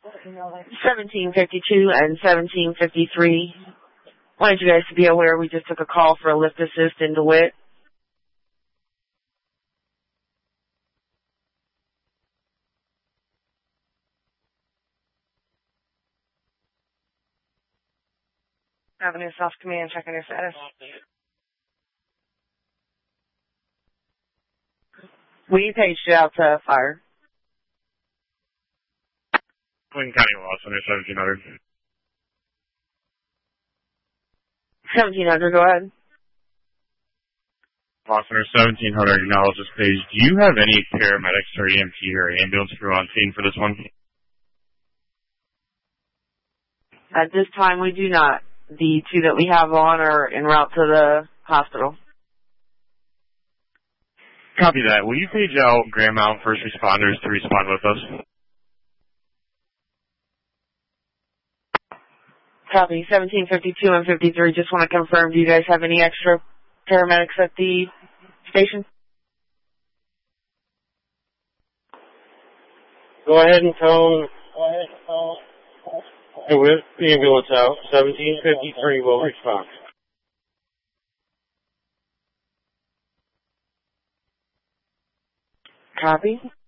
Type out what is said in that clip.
1752 and 1753. Wanted you guys to be aware we just took a call for a lift assist in DeWitt. Avenue South Command, checking your status. We paged you out to fire. Clinton County Law Center, 1700. 1700, go ahead. Law Center, 1700, acknowledge this page. Do you have any paramedics or EMT or ambulance crew on scene for this one? At this time, we do not. The two that we have on are en route to the hospital. Copy that. Will you page out Grand Mountain first responders to respond with us? Copy. 1752 and 53. Just want to confirm, do you guys have any extra paramedics at the station? Go ahead and tone. With the ambulance out, 1753 will respond. Copy.